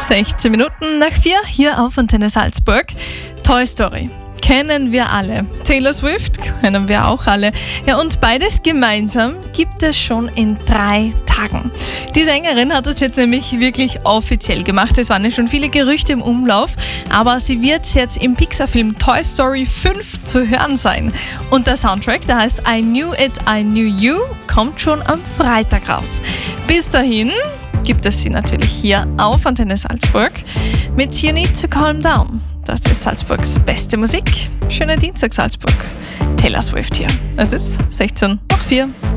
16 Minuten nach 4 hier auf Antenne Salzburg. Toy Story kennen wir alle. Taylor Swift kennen wir auch alle. Ja, und beides gemeinsam gibt es schon in 3 Tagen. Die Sängerin hat es jetzt nämlich wirklich offiziell gemacht. Es waren ja schon viele Gerüchte im Umlauf, aber sie wird jetzt im Pixar-Film Toy Story 5 zu hören sein. Und der Soundtrack, der heißt I Knew It, I Knew You, kommt schon am Freitag raus. Bis dahin gibt es sie natürlich hier auf Antenne Salzburg mit You Need to Calm Down. Das ist Salzburgs beste Musik. Schönen Dienstag, Salzburg. Taylor Swift hier. Es ist 16 nach 4.